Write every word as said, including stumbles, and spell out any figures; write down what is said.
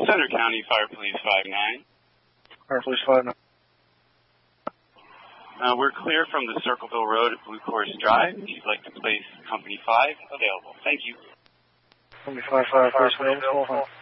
Center County Fire Police five nine. Fire Police five nine. Uh, we're clear from the Circleville Road at Blue Course Drive. If you'd like to place Company five, available. Thank you. Company five five, place available.